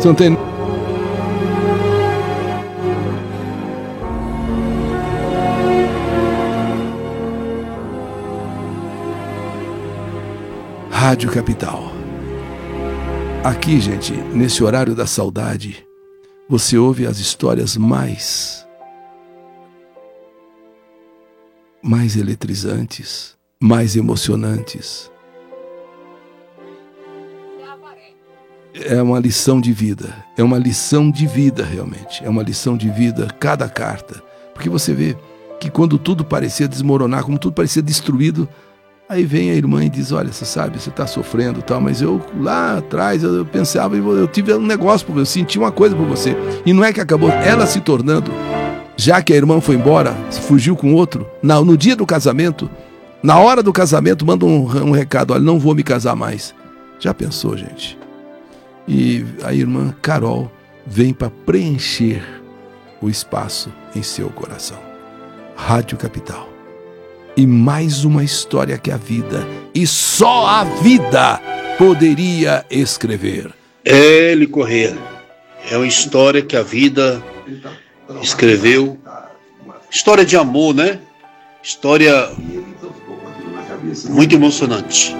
Você não tem... Rádio Capital. Aqui, gente, nesse horário da saudade, você ouve as histórias mais eletrizantes, mais emocionantes. É uma lição de vida. É uma lição de vida, realmente. É uma lição de vida, cada carta. Porque você vê que quando tudo parecia desmoronar, como tudo parecia destruído, aí vem a irmã e diz, olha, você sabe, você está sofrendo e tal, mas eu lá atrás, eu pensava, eu tive um negócio por você, eu senti uma coisa por você. E não é que acabou ela se tornando, já que a irmã foi embora, fugiu com outro, no dia do casamento, na hora do casamento, manda um recado, olha, não vou me casar mais. Já pensou, gente? E a irmã Carol vem para preencher o espaço em seu coração. Rádio Capital. E mais uma história que a vida, e só a vida, poderia escrever. Eli Corrêa. É uma história que a vida escreveu. História de amor, né? História muito emocionante.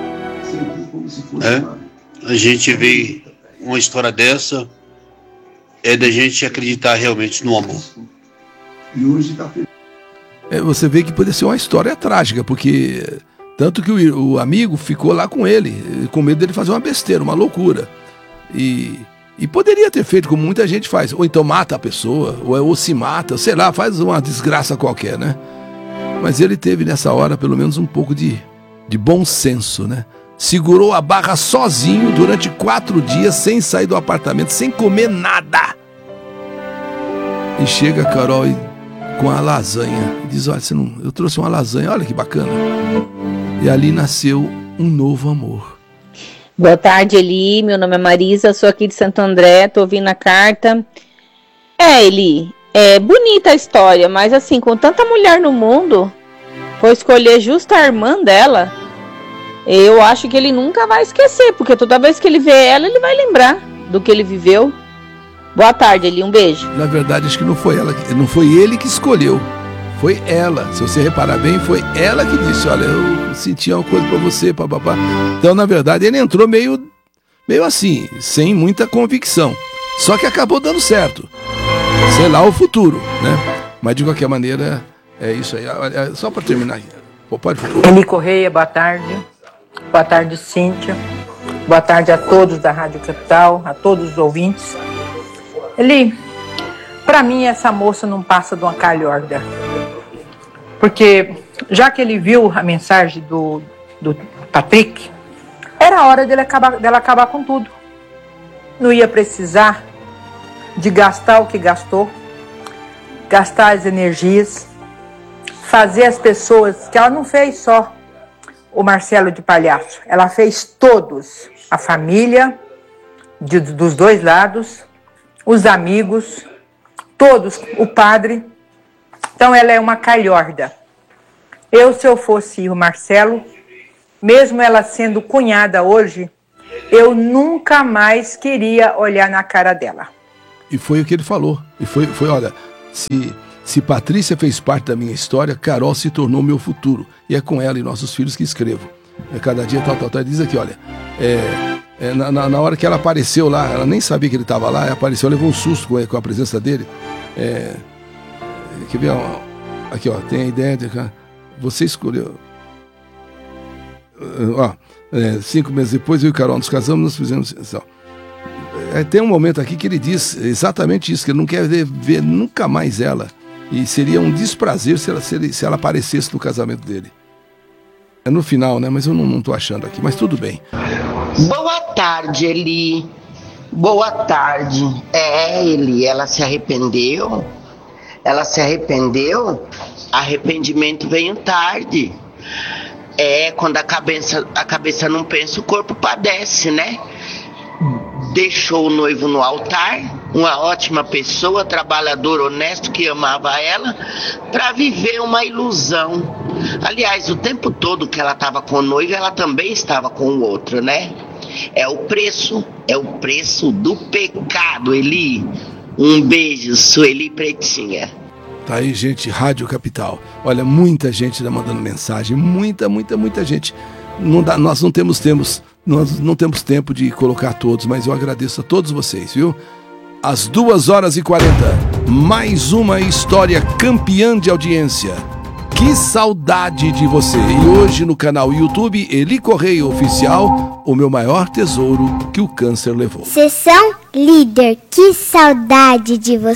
A gente vê uma história dessa, é da gente acreditar realmente no amor. E hoje está feliz. Você vê que poderia ser uma história trágica, porque tanto que o amigo ficou lá com ele, com medo dele fazer uma besteira, uma loucura. E poderia ter feito como muita gente faz, ou então mata a pessoa, ou se mata, sei lá, faz uma desgraça qualquer, né? Mas ele teve nessa hora pelo menos um pouco de bom senso, né? Segurou a barra sozinho durante 4 dias, sem sair do apartamento, sem comer nada. E chega a Carol com a lasanha, e diz, olha, eu trouxe uma lasanha, olha que bacana. E ali nasceu um novo amor. Boa tarde, Eli, meu nome é Marisa, sou aqui de Santo André, tô ouvindo a carta. Eli, é bonita a história, mas assim, com tanta mulher no mundo, for escolher justo a irmã dela, eu acho que ele nunca vai esquecer, porque toda vez que ele vê ela, ele vai lembrar do que ele viveu. Boa tarde, Eli, um beijo. Na verdade, acho que não foi ele que escolheu, foi ela. Se você reparar bem, foi ela que disse, olha, eu senti uma coisa pra você, papapá. Então, na verdade, ele entrou meio assim, sem muita convicção. Só que acabou dando certo. Sei lá o futuro, né? Mas de qualquer maneira, é isso aí. Só para terminar aqui. Pode falar. Eli Corrêa, boa tarde. Boa tarde, Cíntia. Boa tarde a todos da Rádio Capital, a todos os ouvintes. Eli, para mim essa moça não passa de uma calhorda. Porque já que ele viu a mensagem do Patrick, era hora dela acabar com tudo. Não ia precisar de gastar o que gastou, gastar as energias, fazer as pessoas, que ela não fez só o Marcelo de palhaço, ela fez todos, a família dos dois lados, os amigos, todos, o padre. Então ela é uma calhorda. Se eu fosse o Marcelo, mesmo ela sendo cunhada hoje, eu nunca mais queria olhar na cara dela. E foi o que ele falou. E foi olha, se Patrícia fez parte da minha história, Carol se tornou meu futuro. E é com ela e nossos filhos que escrevo. Cada dia tal. Ele diz aqui, olha, na hora que ela apareceu lá, ela nem sabia que ele estava lá, apareceu, levou um susto com a presença dele. Quer ver? Aqui, ó, tem a ideia de... Você escolheu... 5 meses depois, eu e o Carol nos casamos, nós fizemos... Tem um momento aqui que ele diz exatamente isso, que ele não quer ver nunca mais ela. E seria um desprazer se ela aparecesse no casamento dele. É no final, né? Mas eu não tô achando aqui, mas tudo bem. Boa tarde, Eli. Boa tarde. Eli, ela se arrependeu. Arrependimento veio tarde. Quando a cabeça não pensa, o corpo padece, né? Deixou o noivo no altar, uma ótima pessoa, trabalhador, honesto, que amava ela, para viver uma ilusão. Aliás, o tempo todo que ela estava com o noivo, ela também estava com o outro, né? É o preço do pecado, Eli. Um beijo, Sueli Pretinha. Tá aí, gente, Rádio Capital. Olha, muita gente tá mandando mensagem, muita gente. Nós não temos tempo de colocar todos, mas eu agradeço a todos vocês, viu? Às 2h40, mais uma história campeã de audiência. Que saudade de você! E hoje no canal YouTube Eli Correia Oficial, o meu maior tesouro que o câncer levou. Sessão Líder, que saudade de você!